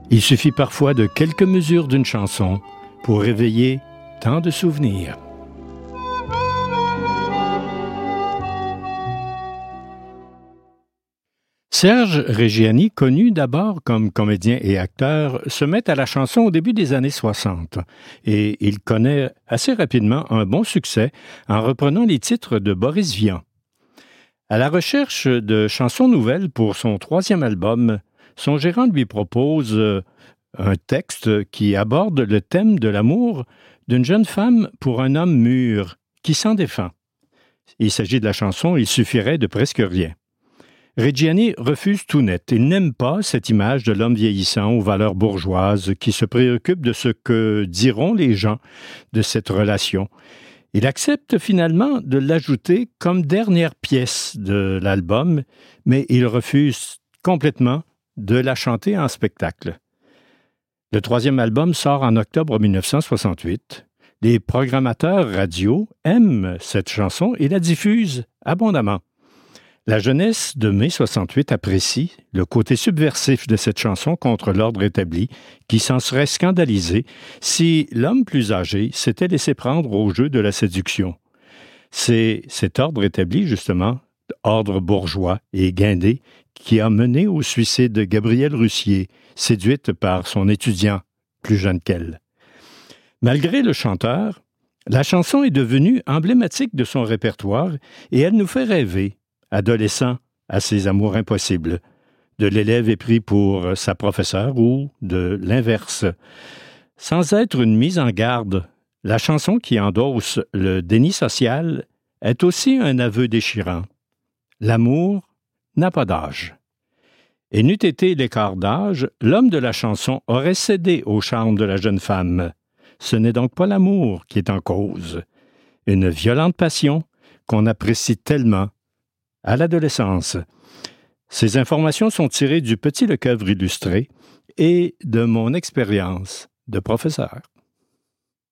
Il suffit parfois de quelques mesures d'une chanson pour réveiller tant de souvenirs. Serge Reggiani, connu d'abord comme comédien et acteur, se met à la chanson au début des années 60 et il connaît assez rapidement un bon succès en reprenant les titres de Boris Vian. À la recherche de chansons nouvelles pour son 3e album, son gérant lui propose un texte qui aborde le thème de l'amour d'une jeune femme pour un homme mûr qui s'en défend. Il s'agit de la chanson « Il suffirait de presque rien ». Reggiani refuse tout net. Il n'aime pas cette image de l'homme vieillissant aux valeurs bourgeoises qui se préoccupe de ce que diront les gens de cette relation. Il accepte finalement de l'ajouter comme dernière pièce de l'album, mais il refuse complètement de la chanter en spectacle. Le 3e album sort en octobre 1968. Les programmateurs radio aiment cette chanson et la diffusent abondamment. La jeunesse de mai 68 apprécie le côté subversif de cette chanson contre l'ordre établi, qui s'en serait scandalisé si l'homme plus âgé s'était laissé prendre au jeu de la séduction. C'est cet ordre établi, justement, ordre bourgeois et guindé, qui a mené au suicide de Gabrielle Russier, séduite par son étudiant plus jeune qu'elle. Malgré le chanteur, la chanson est devenue emblématique de son répertoire et elle nous fait rêver, adolescent à ses amours impossibles, de l'élève épris pour sa professeure ou de l'inverse. Sans être une mise en garde, la chanson qui endosse le déni social est aussi un aveu déchirant. L'amour n'a pas d'âge. Et n'eût été l'écart d'âge, l'homme de la chanson aurait cédé au charme de la jeune femme. Ce n'est donc pas l'amour qui est en cause. Une violente passion qu'on apprécie tellement à l'adolescence. Ces informations sont tirées du Petit Lecoeuvre illustré et de mon expérience de professeur.